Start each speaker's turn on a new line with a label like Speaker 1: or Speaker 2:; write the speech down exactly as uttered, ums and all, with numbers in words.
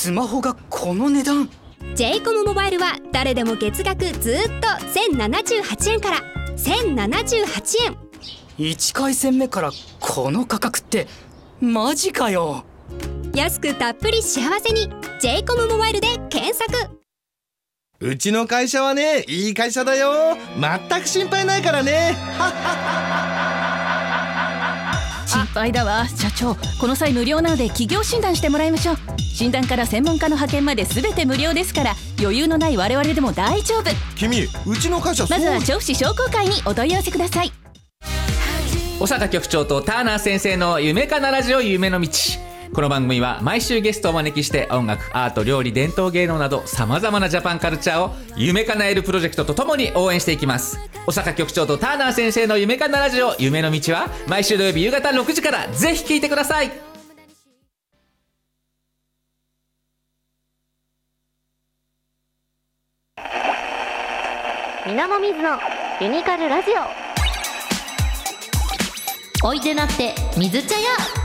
Speaker 1: スマホがこの値段。
Speaker 2: ジェイコム モバイルは誰でも月額ずっとせんななじゅうはちえんからせんななじゅうはちえん。
Speaker 1: いち回線目からこの価格ってマジかよ。
Speaker 2: 安くたっぷり幸せに ジェイコム モバイルで検索。
Speaker 3: うちの会社はね、いい会社だよ。全く心配ないからね。
Speaker 4: 心配だわ社長。この際無料なので企業診断してもらいましょう。診断から専門家の派遣まで全て無料ですから、余裕のない我々でも大丈夫。
Speaker 3: 君、うちの会社そう。
Speaker 4: まずは調布市商工会にお問い合わせください。
Speaker 5: 小坂局長とターナー先生の夢かなラジオ夢の道。この番組は毎週ゲストをお招きして音楽、アート、料理、伝統芸能などさまざまなジャパンカルチャーを夢かなえるプロジェクトとともに応援していきます。小坂局長とターナー先生の夢かなラジオ夢の道は毎週土曜日夕方ろくじからぜひ聞いてください。
Speaker 6: みなもみずのユニカルラジオ。おいでなって水茶屋。